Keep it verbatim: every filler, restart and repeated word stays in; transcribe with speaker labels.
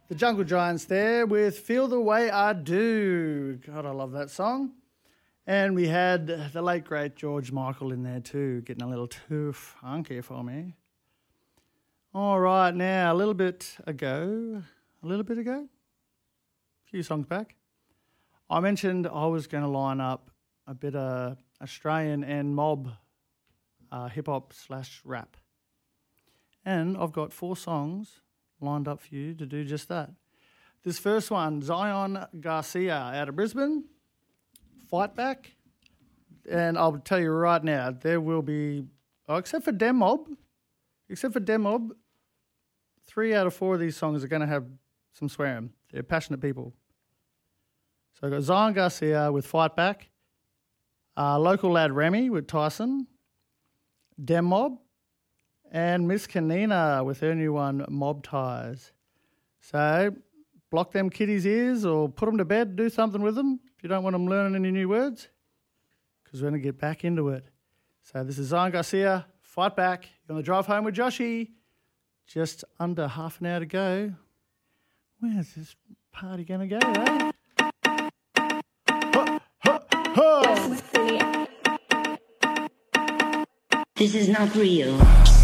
Speaker 1: The Jungle Giants there with Feel the Way I Do. God, I love that song. And we had the late, great George Michael in there too, getting a little too funky for me. All right, now, a little bit ago, a little bit ago, a few songs back, I mentioned I was going to line up a bit of Australian and mob uh, hip-hop slash rap. And I've got four songs lined up for you to do just that. This first one, Zion Garcia out of Brisbane, Fight Back. And I'll tell you right now, there will be, oh, except for Dem Mob, except for Dem Mob, three out of four of these songs are going to have some swearing. They're passionate people. So I've got Zion Garcia with Fight Back, uh, local lad Remy with Tyson, Dem Mob, and Miss Kanina with her new one, Mob Ties. So block them kiddies' ears or put them to bed, do something with them if you don't want them learning any new words, because we're going to get back into it. So this is Zion Garcia, Fight Back. You're on the drive home with Joshy. Just under half an hour to go. Where's this party going to go, eh? Ha, ha, ha.
Speaker 2: This is not real.